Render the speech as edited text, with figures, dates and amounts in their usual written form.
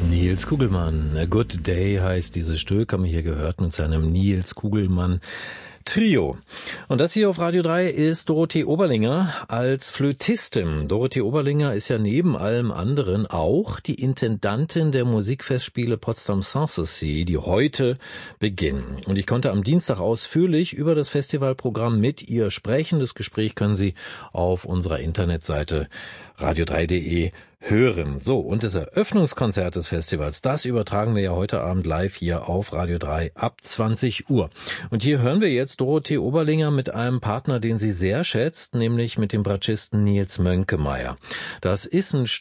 Nils Kugelmann, A Good Day heißt dieses Stück, haben wir hier gehört mit seinem Nils Kugelmann Trio. Und das hier auf Radio 3 ist Dorothee Oberlinger als Flötistin. Dorothee Oberlinger ist ja neben allem anderen auch die Intendantin der Musikfestspiele Potsdam Sanssouci, die heute beginnen. Und ich konnte am Dienstag ausführlich über das Festivalprogramm mit ihr sprechen. Das Gespräch können Sie auf unserer Internetseite radio3.de hören. So, und das Eröffnungskonzert des Festivals, das übertragen wir ja heute Abend live hier auf Radio 3 ab 20 Uhr. Und hier hören wir jetzt Dorothee Oberlinger mit einem Partner, den sie sehr schätzt, nämlich mit dem Bratschisten Nils Mönkemeyer. Das ist ein